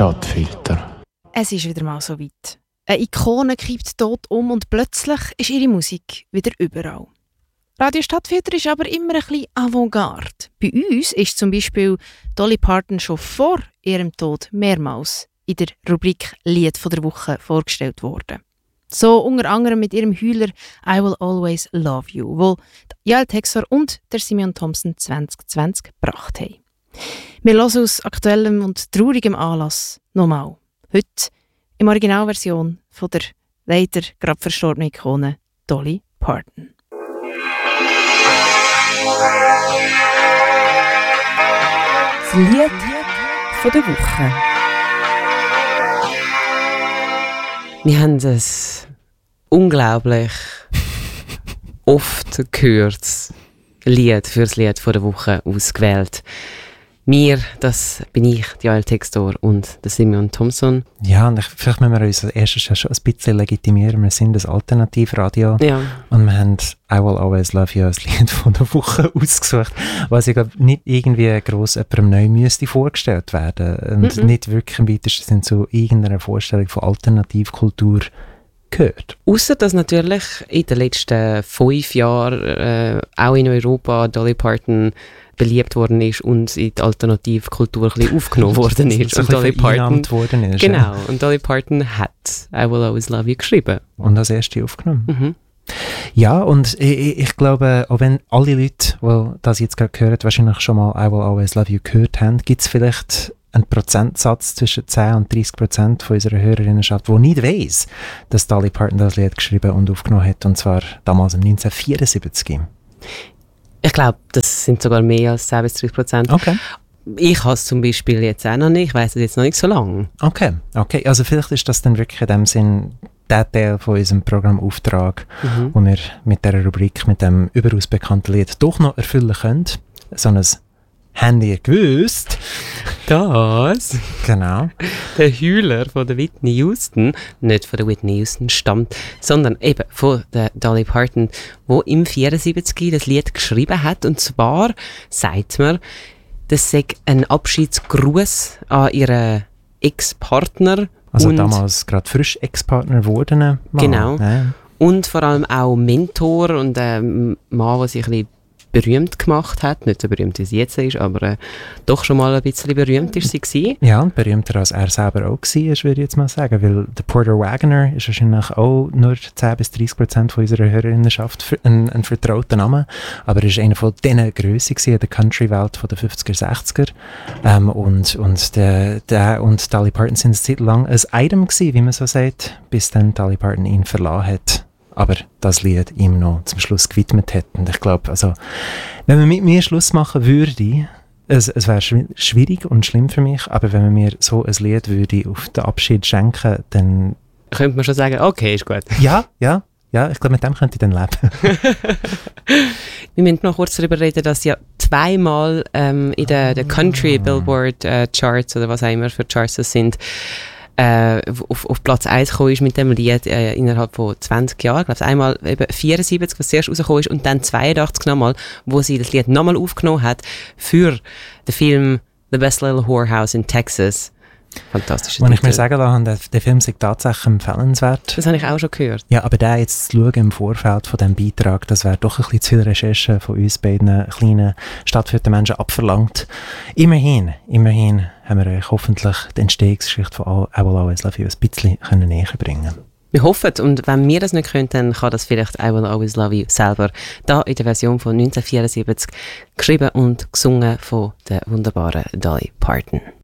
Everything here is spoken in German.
Stadtfilter. Es ist wieder mal so weit. Eine Ikone kippt tot um und plötzlich ist ihre Musik wieder überall. Radio Stadtfilter ist aber immer ein bisschen Avantgarde. Bei uns ist zum Beispiel Dolly Parton schon vor ihrem Tod mehrmals in der Rubrik Lied von der Woche vorgestellt worden. So unter anderem mit ihrem Heuler «I Will Always Love You», wo Jael Texor und der Simeon Thompson 2020 gebracht haben. Wir hören aus aktuellem und traurigem Anlass nochmal. Heute in Originalversion von der leider gerade verstorbenen Ikone Dolly Parton. Das Lied von der Woche. Wir haben es unglaublich oft gehört, Lied für das Lied von der Woche ausgewählt. Mir, das bin ich, Jael Textor und der Simeon Thompson. Ja, und vielleicht müssen wir uns als erstes ja schon ein bisschen legitimieren. Wir sind ein Alternativradio. Ja. Und wir haben «I Will Always Love You» als Lied von der Woche ausgesucht, was ich glaube nicht irgendwie gross jemandem neu müsste vorgestellt werden. Und nicht wirklich im weitesten Sinne zu irgendeiner Vorstellung von Alternativkultur gehört. Ausser dass natürlich in den letzten 5 Jahren auch in Europa Dolly Parton beliebt worden ist und in die Alternativkultur ein bisschen aufgenommen worden ist. Und Dolly Parton worden ist. Genau, ja. und Dolly Parton hat «I Will Always Love You» geschrieben. Und als erste aufgenommen. Ja, und ich glaube, auch wenn alle Leute, die das jetzt gerade hören, wahrscheinlich schon mal «I Will Always Love You» gehört haben, gibt es vielleicht einen Prozentsatz zwischen 10 und 30% von unserer Hörerinnenschaft, die nicht weiss, dass Dolly Parton das Lied geschrieben und aufgenommen hat, und zwar damals 1974. Ich glaube, das sind sogar mehr als 10-30%. Okay. Ich habe es zum Beispiel jetzt auch noch nicht, ich weiss es jetzt noch nicht so lange. Okay, also vielleicht ist das dann wirklich in dem Sinn der Teil von unserem Programmauftrag, wo wir mit dieser Rubrik, mit dem überaus bekannten Lied doch noch erfüllen können. So ein Handy gewusst. Das? Genau. Der Heuler von der Whitney Houston, nicht von der Whitney Houston stammt, sondern eben von der Dolly Parton, die im 74 das Lied geschrieben hat. Und zwar sagt man, das sei ein Abschiedsgruß an ihren Ex-Partner. Also und damals gerade frisch Ex-Partner geworden. Mann. Genau. Ja. Und vor allem auch Mentor und ein Mann, der sich ein bisschen berühmt gemacht hat. Nicht so berühmt, wie sie jetzt ist, aber doch schon mal ein bisschen berühmt ist sie gewesen. Ja, und berühmter als er selber auch war, würde ich jetzt mal sagen, weil der Porter Wagoner ist wahrscheinlich auch nur 10-30% von unserer Hörerinnenschaft ein vertrauter Name, aber er ist einer von diesen Grössen in der Country-Welt von den 50er, 60er. Und der und Dolly Parton sind eine Zeit lang ein Item gewesen, wie man so sagt, bis dann Dolly Parton ihn verlassen hat. Aber das Lied ihm noch zum Schluss gewidmet hat. Und ich glaube, also, wenn man mit mir Schluss machen würde, es wäre schwierig und schlimm für mich, aber wenn man mir so ein Lied würde auf den Abschied schenken, dann... Könnte man schon sagen, okay, ist gut. Ja, ich glaube, mit dem könnte ich dann leben. Wir müssen noch kurz darüber reden, dass ja zweimal in den Country Billboard Charts oder was auch immer für Charts das sind, auf Platz 1 gekommen ist mit dem Lied innerhalb von 20 Jahren. Ich glaube, einmal eben 74, was zuerst rausgekommen ist, und dann 82 nochmal, wo sie das Lied nochmal aufgenommen hat für den Film The Best Little Whorehouse in Texas. Fantastischer Titel. Wenn ich mir sagen lasse, der Film sei tatsächlich empfehlenswert. Das habe ich auch schon gehört. Ja, aber den jetzt zu schauen im Vorfeld von diesem Beitrag, das wäre doch ein bisschen zu viel Recherche von uns beiden kleinen stadtführten Menschen abverlangt. Immerhin haben wir euch hoffentlich die Entstehungsgeschichte von I Will Always Love You ein bisschen näher bringen. Wir hoffen, und wenn wir das nicht können, dann kann das vielleicht I Will Always Love You selber, da in der Version von 1974, geschrieben und gesungen von der wunderbaren Dolly Parton.